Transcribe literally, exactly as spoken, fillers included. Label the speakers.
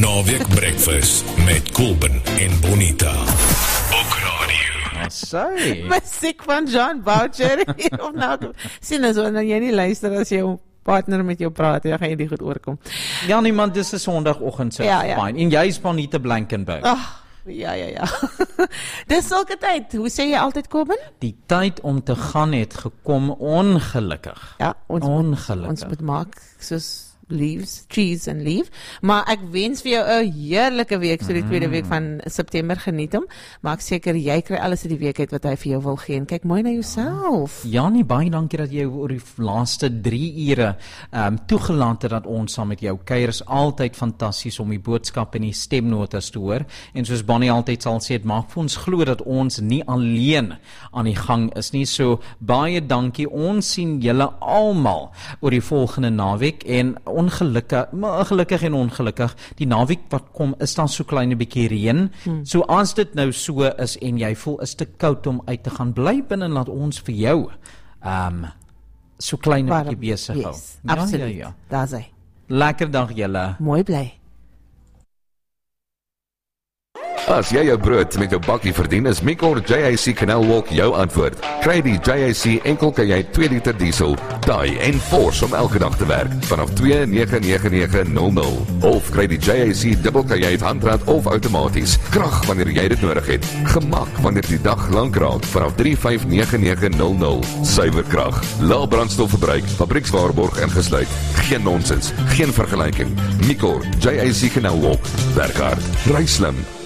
Speaker 1: Naweek Breakfast met Colben en Bonita. Ook radio.
Speaker 2: Sorry.
Speaker 3: Musiek van John Boucher. Of nou, sien as wanneer jy nie luister as jou partner met jou praat, ja, gaan jy die goed oorkom.
Speaker 2: Ja, niemand, dis 'n Sondagoggend, so
Speaker 3: Ja, ja.
Speaker 2: fine. En jy is Bonita Blankenburg.
Speaker 3: Ag, ja, ja, ja. Dis sulke tyd. Hoe sê jy altyd, Colben?
Speaker 2: Die tyd om te gaan het gekom, ongelukkig.
Speaker 3: Ja, ons
Speaker 2: Ongelukkig.
Speaker 3: Moet, ons moet maak soos leaves, trees and leave. Maar ek wens vir jou 'n heerlike week, so die tweede week van September, geniet hom. Maak seker jy kry alles uit die week uit wat hy vir jou wil gee. En kyk mooi na jouself.
Speaker 2: Janie, baie dankie dat jy oor die laaste drie ure um, toegelaat het dat ons saam met jou kuier. Is altyd fantasties om die boodskap en die stemnotas te hoor. En soos Bonnie altyd sal sê, het maak vir ons glo dat ons nie alleen aan die gang is nie. So baie dankie. Ons sien julle almal oor die volgende naweek en ongelukkig, maar gelukkig en ongelukkig, die naweek wat kom, is dan so klein 'n bietjie reën. Hmm. So as dit nou so is en jy voel is te koud om uit te gaan, bly binne en laat ons vir jou um, so klein 'n bietjie besig hou.
Speaker 3: Yes, absoluut.
Speaker 2: Ja, ja, ja.
Speaker 3: Daar's hy.
Speaker 2: Lekker dag julle.
Speaker 3: Mooi bly.
Speaker 4: As jy jou brood met jou bakkie verdien, is Micor J A C Canal Walk jou antwoord. Kry die J A C enkel kajuit twee liter diesel, daai en force om elke dag te werk vanaf twee nege nege nege nul nul. Of kry die J A C dubbel kajuit handrat of outomaties. Krag wanneer jy dit nodig het. Gemak wanneer die dag lank raak vanaf drie vyf nege nege nul nul. Suiwer krag, lae brandstofverbruik, fabriekswaarborg ingesluit. Geen nonsens, geen vergelyking. Micor J A C Canal Walk. Werk hard, ry slim.